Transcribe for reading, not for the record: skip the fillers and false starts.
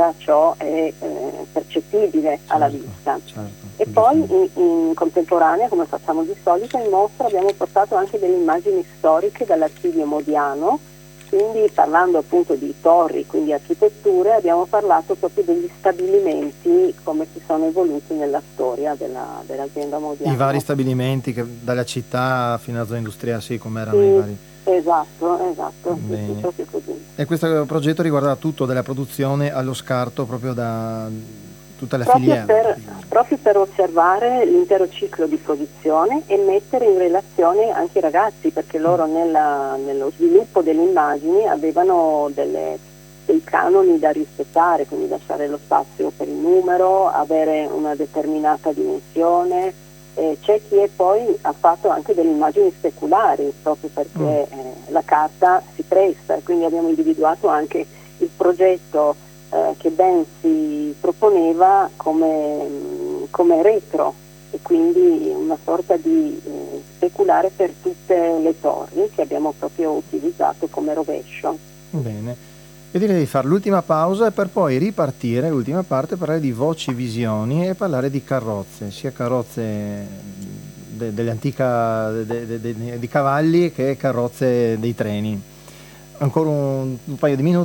realtà ciò è percettibile alla vista. E poi in contemporanea, come facciamo di solito, in mostra abbiamo portato anche delle immagini storiche dall'archivio Modiano, quindi parlando appunto di torri, quindi architetture, abbiamo parlato proprio degli stabilimenti, come si sono evoluti nella storia dell'azienda Modiano. I vari stabilimenti, dalla città fino alla zona industriale, sì, come erano i vari. Esatto, sì, proprio così. E questo progetto riguarda tutto, dalla produzione allo scarto, proprio da tutta la filiera. Proprio per osservare l'intero ciclo di produzione e mettere in relazione anche i ragazzi, perché loro nello sviluppo delle immagini avevano dei canoni da rispettare, quindi lasciare lo spazio per il numero, avere una determinata dimensione. C'è chi poi ha fatto anche delle immagini speculari, proprio perché la carta si presta, e quindi abbiamo individuato anche il progetto che Ben si proponeva come retro, e quindi una sorta di speculare per tutte le torri che abbiamo proprio utilizzato come rovescio. Bene. Io direi di fare l'ultima pausa per poi ripartire, l'ultima parte, parlare di voci, visioni e parlare di carrozze, sia carrozze dell'antica di cavalli che carrozze dei treni. Ancora un paio di minuti.